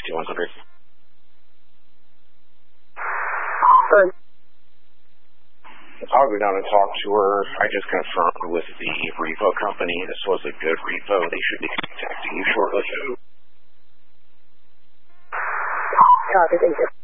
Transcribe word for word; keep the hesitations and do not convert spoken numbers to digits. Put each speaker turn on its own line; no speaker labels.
one hundred.
Good.
I'll go down and talk to her. I just confirmed with the repo company. This was a good repo. They should be contacting you shortly.
Copy, thank you.